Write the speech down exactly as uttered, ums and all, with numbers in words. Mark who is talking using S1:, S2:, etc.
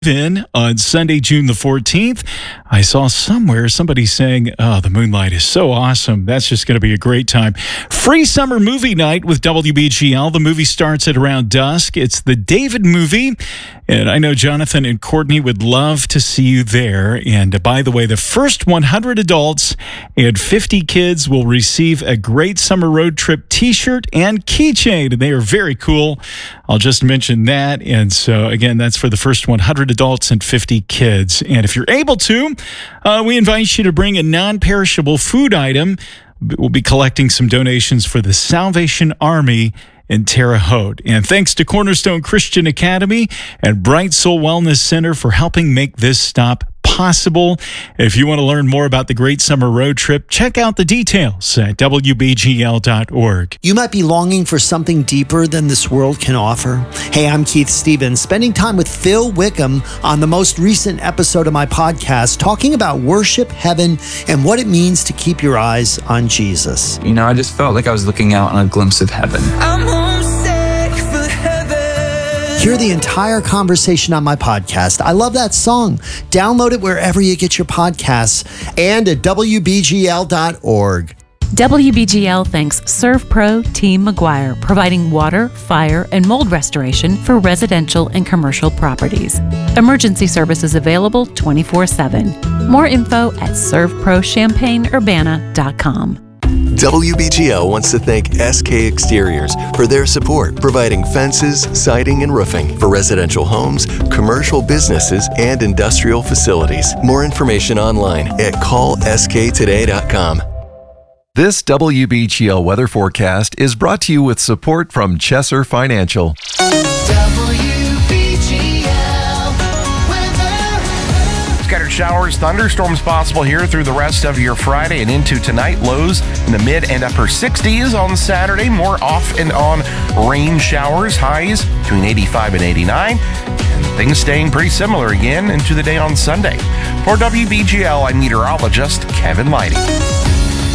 S1: In on Sunday, June the fourteenth, I saw somewhere somebody saying, oh, the moonlight is so awesome. That's just going to be a great time. Free summer movie night with W B G L. The movie starts at around dusk. It's the David movie. And I know Jonathan and Courtney would love to see you there. And uh, by the way, the first one hundred adults and fifty kids will receive a Great Summer Road Trip t-shirt and keychain. And they are very cool. I'll just mention that. And so, again, that's for the first one hundred adults and fifty kids. And if you're able to, uh, we invite you to bring a non-perishable food item. We'll be collecting some donations for the Salvation Army in Terre Haute. And thanks to Cornerstone Christian Academy and Bright Soul Wellness Center for helping make this stop possible. If you want to learn more about the Great Summer Road Trip, check out the details at W B G L dot org.
S2: You might be longing for something deeper than this world can offer. Hey, I'm Keith Stevens, spending time with Phil Wickham on the most recent episode of my podcast, talking about worship, heaven, and what it means to keep your eyes on Jesus.
S3: You know, I just felt like I was looking out on a glimpse of heaven.
S2: I'm homesick for heaven. Hear the entire conversation on my podcast. I love that song. Download it wherever you get your podcasts and at W B G L dot org.
S4: W B G L thanks ServPro Team McGuire, providing water, fire, and mold restoration for residential and commercial properties. Emergency services available twenty-four seven. More info at serve pro champaign urbana dot com.
S5: W B G L wants to thank S K Exteriors for their support, providing fences, siding, and roofing for residential homes, commercial businesses, and industrial facilities. More information online at call S K today dot com.
S6: This W B G L weather forecast is brought to you with support from Chesser Financial.
S7: W B G L weather.
S8: Scattered showers, thunderstorms possible here through the rest of your Friday and into tonight. Lows in the mid and upper sixties on Saturday. More off and on rain showers. Highs between eighty-five and eighty-nine. And things staying pretty similar again into the day on Sunday. For W B G L, I'm meteorologist Kevin Lighty.